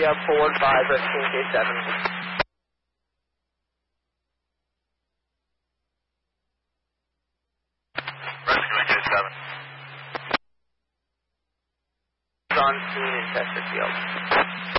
Scout forward 5, rescue K7. Rescuing K7. On scene in Chesterfield.